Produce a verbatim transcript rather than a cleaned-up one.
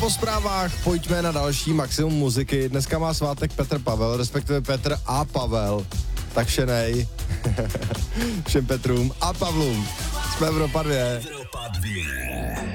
po zprávách pojďme na další maximum muziky. Dneska má svátek Petr Pavel, respektive Petr a Pavel. Tak šenej. Všem Petrům a Pavlům. Jsme Evropa dvě.